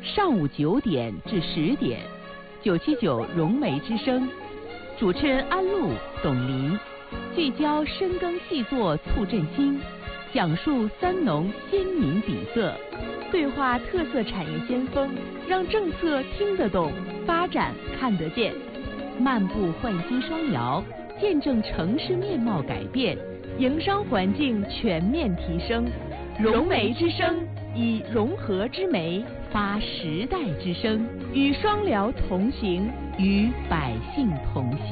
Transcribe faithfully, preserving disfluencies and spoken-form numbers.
上午九点至十点，九七九融媒之声，主持人安陆、董林，聚焦深耕细作促振兴，讲述三农先民底色，对话特色产业先锋，让政策听得懂，发展看得见。漫步焕新双辽，见证城市面貌改变，营商环境全面提升。融媒之声，以融合之媒发时代之声，与双辽同行，与百姓同心。